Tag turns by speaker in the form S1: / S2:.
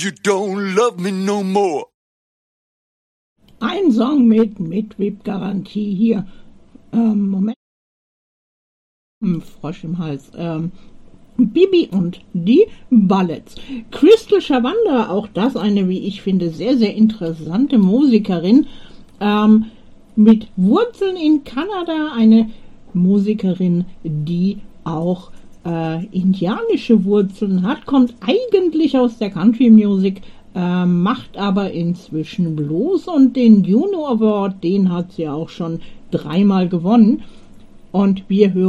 S1: you don't love me no more.
S2: Ein Song mit VIP-Garantie hier. Moment. Frosch im Hals. Bibi und die Bullets. Crystal Chavanda, auch das eine, wie ich finde, sehr, sehr interessante Musikerin. Mit Wurzeln in Kanada, eine Musikerin, die auch indianische Wurzeln hat, kommt eigentlich aus der Country Music, macht aber inzwischen Blues, und den Juno Award, den hat sie auch schon 3-mal gewonnen. Und wir hören